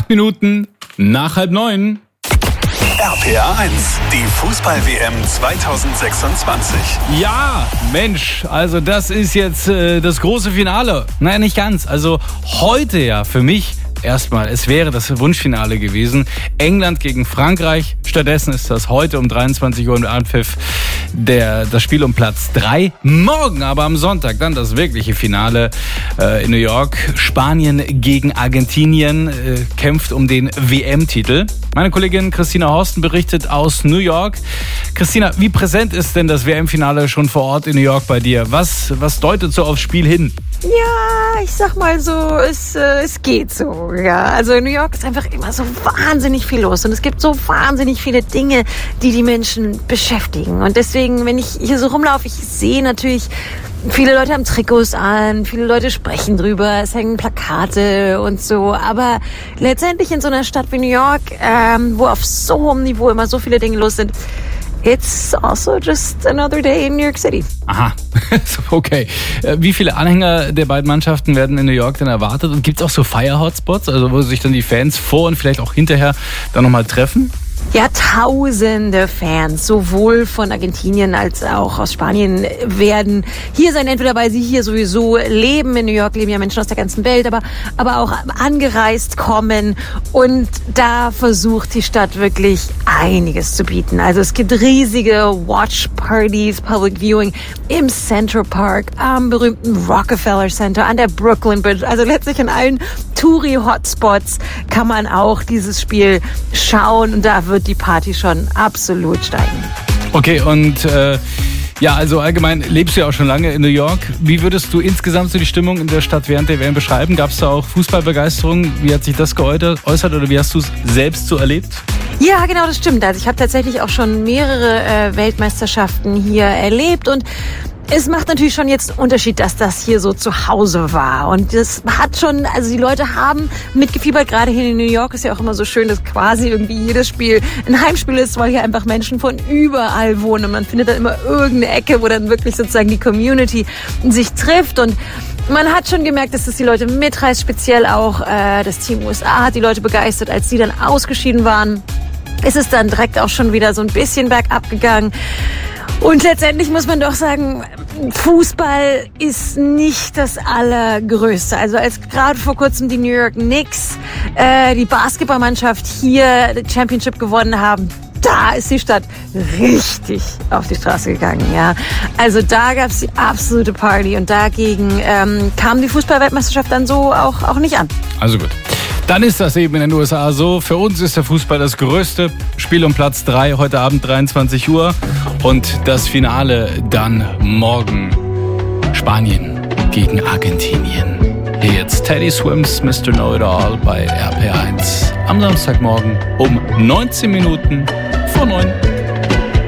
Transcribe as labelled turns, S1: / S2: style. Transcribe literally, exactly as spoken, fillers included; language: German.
S1: Minuten nach halb neun.
S2: R P R eins, die Fußball-W M zwanzig sechsundzwanzig.
S1: Ja, Mensch, also das ist jetzt äh, das große Finale. Nein, nicht ganz. Also heute ja für mich erstmal, es wäre das Wunschfinale gewesen. England gegen Frankreich. Stattdessen ist das heute um dreiundzwanzig Uhr im Anpfiff der, das Spiel um Platz drei. Morgen aber am Sonntag dann das wirkliche Finale äh, in New York. Spanien gegen Argentinien äh, kämpft um den W M-Titel. Meine Kollegin Christina Horsten berichtet aus New York. Christina, wie präsent ist denn das W M-Finale schon vor Ort in New York bei dir? Was, was deutet so aufs Spiel hin?
S3: Ja, ich sag mal so, es, äh, es geht so. Ja, also in New York ist einfach immer so wahnsinnig viel los und es gibt so wahnsinnig viele Dinge, die die Menschen beschäftigen. Und deswegen, wenn ich hier so rumlaufe, ich sehe natürlich, viele Leute haben Trikots an, viele Leute sprechen drüber, es hängen Plakate und so. Aber letztendlich in so einer Stadt wie New York, ähm, wo auf so hohem Niveau immer so viele Dinge los sind, it's also just another day in New York City.
S1: Aha, okay. Wie viele Anhänger der beiden Mannschaften werden in New York denn erwartet? Und gibt es auch so Fire-Hotspots, also wo sich dann die Fans vor und vielleicht auch hinterher dann nochmal treffen?
S3: Ja, tausende Fans, sowohl von Argentinien als auch aus Spanien, werden hier sein, entweder weil sie hier sowieso leben. In New York leben ja Menschen aus der ganzen Welt, aber, aber auch angereist kommen. Und da versucht die Stadt wirklich einiges zu bieten. Also es gibt riesige Watch-Partys, Public Viewing im Central Park, am berühmten Rockefeller Center, an der Brooklyn Bridge. Also letztlich an allen Touri-Hotspots kann man auch dieses Spiel schauen und da wird die Party schon absolut steigen.
S1: Okay, und äh, ja, also allgemein lebst du ja auch schon lange in New York. Wie würdest du insgesamt so die Stimmung in der Stadt während der W M beschreiben? Gab es da auch Fußballbegeisterung? Wie hat sich das geäußert oder wie hast du es selbst so erlebt?
S3: Ja, genau, das stimmt. Also ich habe tatsächlich auch schon mehrere äh, Weltmeisterschaften hier erlebt und es macht natürlich schon jetzt einen Unterschied, dass das hier so zu Hause war. Und das hat schon, also die Leute haben mitgefiebert, gerade hier in New York ist ja auch immer so schön, dass quasi irgendwie jedes Spiel ein Heimspiel ist, weil hier einfach Menschen von überall wohnen. Und man findet dann immer irgendeine Ecke, wo dann wirklich sozusagen die Community sich trifft. Und man hat schon gemerkt, dass das die Leute mitreißt, speziell auch äh, das Team U S A hat die Leute begeistert, als sie dann ausgeschieden waren. Ist es dann direkt auch schon wieder so ein bisschen bergab gegangen. Und letztendlich muss man doch sagen, Fußball ist nicht das Allergrößte. Also als gerade vor kurzem die New York Knicks, äh, die Basketballmannschaft hier die Championship gewonnen haben, da ist die Stadt richtig auf die Straße gegangen, ja. Also da gab es die absolute Party und dagegen ähm, kam die Fußball-Weltmeisterschaft dann so auch, auch nicht an.
S1: Also gut. Dann ist das eben in den U S A so. Für uns ist der Fußball das größte Spiel um Platz drei, heute Abend dreiundzwanzig Uhr. Und das Finale dann morgen Spanien gegen Argentinien. Hier jetzt Teddy Swims, Mister Know-It-All bei R P R eins am Samstagmorgen um neunzehn Minuten vor neun.